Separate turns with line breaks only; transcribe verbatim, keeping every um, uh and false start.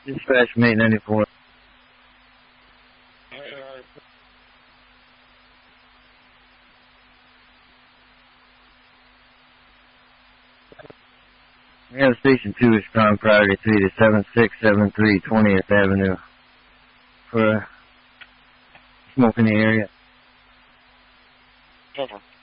Dispatch from eight ninety-four. We have Station two respond priority three to seven six seven three twentieth Avenue for smoke in the area.
Okay.